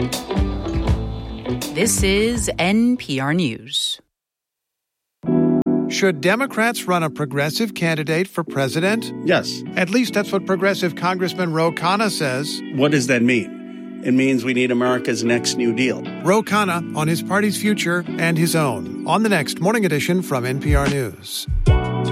This is NPR News. Should Democrats run a progressive candidate for president? Yes. At least that's what progressive Congressman Ro Khanna says. What does that mean? It means we need America's next New Deal. Ro Khanna on his party's future and his own on the next Morning Edition from NPR News.